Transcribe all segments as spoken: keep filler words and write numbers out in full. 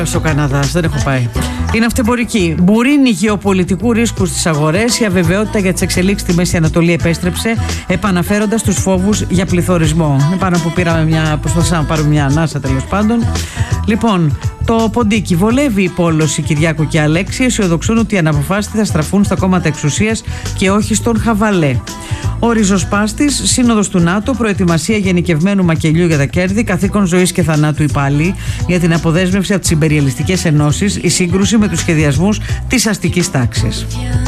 Στο Καναδά, δεν έχω πάει. Είναι αυτεμπορική. Μπουρίνι γεωπολιτικού ρίσκου στις αγορές. Η αβεβαιότητα για τις εξελίξεις στη Μέση Ανατολή επέστρεψε, επαναφέροντας τους φόβους για πληθωρισμό. Πάνω που πήραμε μια, προσπαθήσαμε να πάρουμε μια ανάσα τέλος πάντων. Λοιπόν, το ποντίκι βολεύει η πόλωση Κυριάκου και Αλέξη. Αισιοδοξούν ότι οι αναποφάσεις θα στραφούν στα κόμματα εξουσίας και όχι στον χαβαλέ. Ο ριζοσπάστης, Σύνοδος του ΝΑΤΟ, προετοιμασία γενικευμένου μακελιού για τα κέρδη, καθήκον ζωής και θανάτου υπάλληλοι για την αποδέσμευση από τις ιμπεριαλιστικές ενώσεις, η σύγκρουση με τους σχεδιασμούς της αστικής τάξης.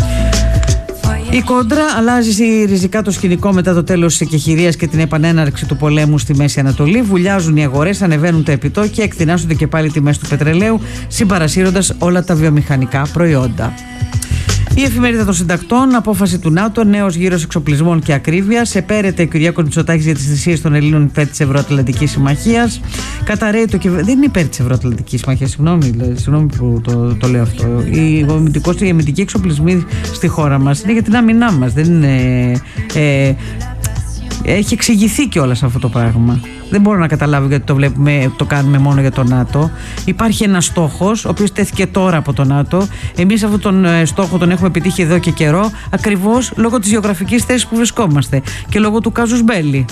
Η κόντρα αλλάζει ριζικά το σκηνικό μετά το τέλος της εκεχηρίας και την επανέναρξη του πολέμου στη Μέση Ανατολή. Βουλιάζουν οι αγορές, ανεβαίνουν τα επιτόκια, εκτινάσσονται και πάλι τιμές του πετρελαίου, συμπαρασύροντας όλα τα βιομηχανικά προϊόντα. Η εφημερίδα των συντακτών, απόφαση του ΝΑΤΟ, νέος γύρος εξοπλισμών και ακρίβειας. Επέρεται ο Κυριάκος Μητσοτάκης για τις θυσίες των Ελλήνων υπέρ της Ευρωατλαντικής Συμμαχίας. Καταραίει το κυβερνητικό. Δεν είναι υπέρ της Ευρωατλαντικής Συμμαχίας, συγγνώμη, συγγνώμη που το, το λέω αυτό. Οι αμυντικοί εξοπλισμοί στη χώρα μας είναι για την άμυνά μας. Δεν είναι. Ε, έχει εξηγηθεί κιόλας αυτό το πράγμα. Δεν μπορώ να καταλάβω γιατί το, βλέπουμε, το κάνουμε μόνο για το ΝΑΤΟ. Υπάρχει ένας στόχος, ο οποίος τέθηκε τώρα από το ΝΑΤΟ. Εμείς αυτόν τον ε, στόχο τον έχουμε επιτύχει εδώ και καιρό, ακριβώς λόγω της γεωγραφικής θέσης που βρισκόμαστε και λόγω του κάζους μπέλι.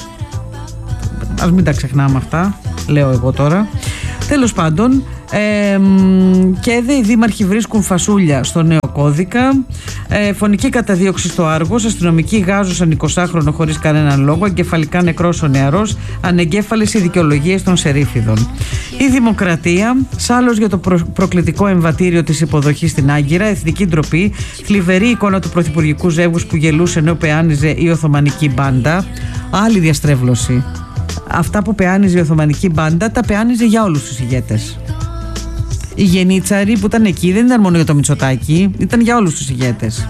Ας μην τα ξεχνάμε αυτά, λέω εγώ τώρα. Τέλος πάντων, ε, και εδώ οι δήμαρχοι βρίσκουν φασούλια στο νέο κώδικα. Ε, φωνική καταδίωξη στο Άργος. Αστυνομικοί γάζωσαν εικοσάχρονο χωρίς κανέναν λόγο. Εγκεφαλικά νεκρός ο νεαρός. Ανεγκέφαλες οι δικαιολογίες των σερίφιδων. Η Δημοκρατία. Σάλος για το προ, προκλητικό εμβατήριο της υποδοχής στην Άγκυρα. Εθνική ντροπή. Θλιβερή εικόνα του πρωθυπουργικού ζεύγους που γελούσε ενώ πεάνιζε η Οθωμανική μπάντα. Άλλη διαστρέβλωση. Αυτά που πεάνιζε η Οθωμανική μπάντα τα πεάνιζε για όλους τους ηγέτες. Οι γενίτσαροι που ήταν εκεί δεν ήταν μόνο για το Μητσοτάκη, ήταν για όλους τους ηγέτες.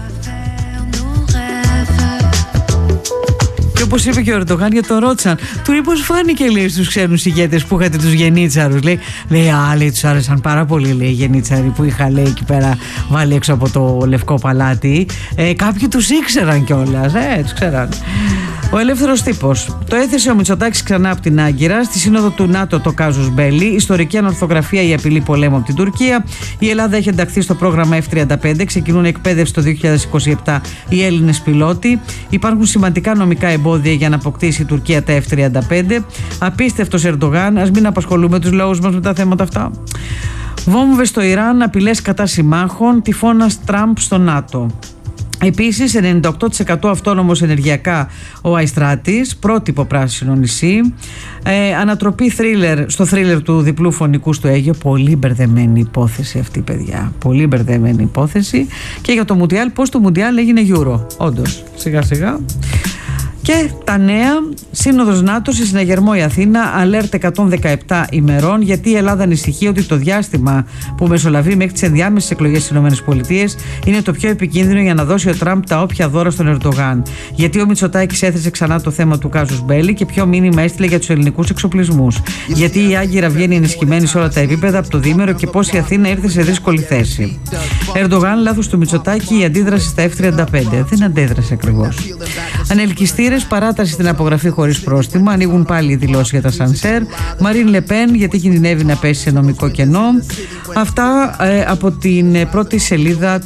Και όπως είπε και ο Ερντογάν για τον Ρότσαν, του είπε πως φάνηκε, λέει, στους ξένους ηγέτες που είχατε τους γενίτσαρους. Λέει, λέει α, λέει, τους άρεσαν πάρα πολύ, λέει, οι γενίτσαροι που είχα, λέει, εκεί πέρα βάλει έξω από το Λευκό Παλάτι. Ε, κάποιοι τους ήξεραν κιόλας, ε, τους ξέραν. Ο ελεύθερος τύπος. Το έθεσε ο Μητσοτάκης ξανά από την Άγκυρα. Στη Σύνοδο του ΝΑΤΟ το κάζους μπέλι. Ιστορική ανορθογραφία, η απειλή πολέμου από την Τουρκία. Η Ελλάδα έχει ενταχθεί στο πρόγραμμα εφ τριάντα πέντε. Ξεκινούν εκπαίδευση το δύο χιλιάδες είκοσι επτά οι Έλληνες πιλότοι. Υπάρχουν σημαντικά νομικά εμπόδια για να αποκτήσει η Τουρκία τα εφ τριάντα πέντε. Απίστευτος Ερντογάν. Ας μην απασχολούμε τους λαούς μας με τα θέματα αυτά. Βόμβες στο Ιράν, απειλές κατά συμμάχων. Τυφώνας Τραμπ στο ΝΑΤΟ. Επίσης, ενενήντα οκτώ τοις εκατό αυτόνομος ενεργειακά ο Αϊστράτης, πρότυπο πράσινο νησί. Ε, ανατροπή θρίλερ στο θρίλερ του διπλού φωνικού στο Αίγαιο. Πολύ μπερδεμένη υπόθεση αυτή, παιδιά. Πολύ μπερδεμένη υπόθεση. Και για το Μουντιάλ, πώς το Μουντιάλ έγινε Euro. Όντως, σιγά σιγά. Και τα νέα, Σύνοδος ΝΑΤΟ σε συναγερμό η Αθήνα, αλέρτ εκατόν δεκαεπτά ημερών, γιατί η Ελλάδα ανησυχεί ότι το διάστημα που μεσολαβεί μέχρι τις ενδιάμεσες εκλογές στις ΗΠΑ είναι το πιο επικίνδυνο για να δώσει ο Τραμπ τα όποια δώρα στον Ερντογάν. Γιατί ο Μητσοτάκης έθεσε ξανά το θέμα του κάζους μπέλι και ποιο μήνυμα έστειλε για τους ελληνικούς εξοπλισμούς. Γιατί η Άγκυρα βγαίνει ενισχυμένη σε όλα τα επίπεδα από το διήμερο και πώς η Αθήνα ήρθε σε δύσκολη θέση. Ερντογάν, λάθος του Μητσοτάκη, η αντίδραση στα εφ τριάντα πέντε. Δεν αντέδρασε ακριβώς. Ανελκυστήρες, παράταση στην απογραφή χωρίς πρόστιμο. Ανοίγουν πάλι οι δηλώσεις για τα Σανσέρ. Μαρίν Λεπέν, γιατί κινδυνεύει να πέσει σε νομικό κενό. Αυτά ε, από την πρώτη σελίδα